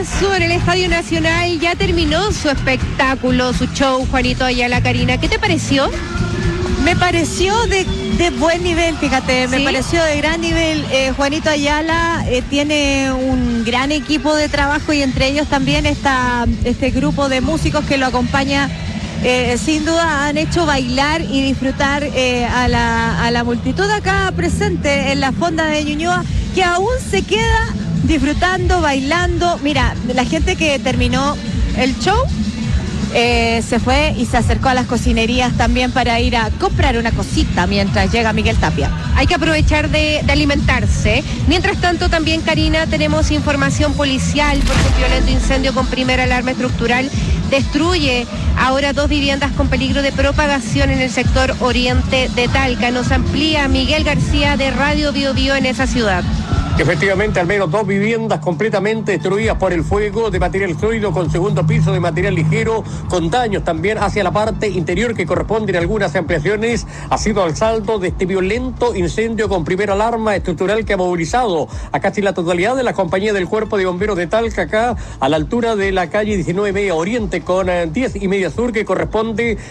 Sur, el Estadio Nacional, ya terminó su espectáculo, su show, Juanito Ayala. Karina, ¿qué te pareció? Me pareció de buen nivel, fíjate, me pareció de gran nivel. Juanito Ayala tiene un gran equipo de trabajo y entre ellos también está este grupo de músicos que lo acompaña. Sin duda han hecho bailar y disfrutar a la multitud acá presente en la fonda de Ñuñoa, que aún se queda disfrutando, bailando. Mira, la gente que terminó el show se fue y se acercó a las cocinerías también para ir a comprar una cosita mientras llega Miguel Tapia. Hay que aprovechar de alimentarse. Mientras tanto, también, Karina, tenemos información policial porque un violento incendio con primera alarma estructural destruye ahora 2 viviendas con peligro de propagación en el sector oriente de Talca. Nos amplía Miguel García de Radio Bio Bio en esa ciudad. Efectivamente, al menos 2 viviendas completamente destruidas por el fuego de material sólido con segundo piso de material ligero, con daños también hacia la parte interior que corresponden a algunas ampliaciones. Ha sido el saldo de este violento incendio con primera alarma estructural que ha movilizado a casi la totalidad de la compañía del Cuerpo de Bomberos de Talca, acá a la altura de la calle 19 Media Oriente con 10 y Media Sur, que corresponde